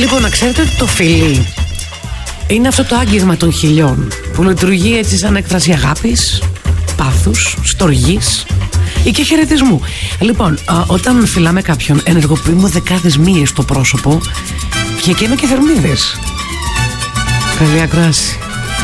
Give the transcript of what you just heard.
Λοιπόν, να ξέρετε ότι το φιλί είναι αυτό το άγγιγμα των χιλιών που λειτουργεί έτσι σαν έκφραση αγάπης, πάθους, στοργής ή και χαιρετισμού. Λοιπόν, όταν φιλάμε κάποιον, ενεργοποιούμε δεκάδες μύες στο πρόσωπο και καίμε και θερμίδες. Καλή ακρόαση.